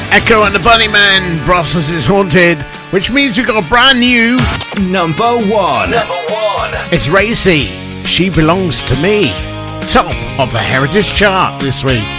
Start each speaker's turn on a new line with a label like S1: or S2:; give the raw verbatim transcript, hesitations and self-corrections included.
S1: Echo and the Bunnymen, Brussels is Haunted, which means we've got a brand new
S2: number one. Number one.
S1: It's Racy, She Belongs to Me, top of the Heritage Chart this week.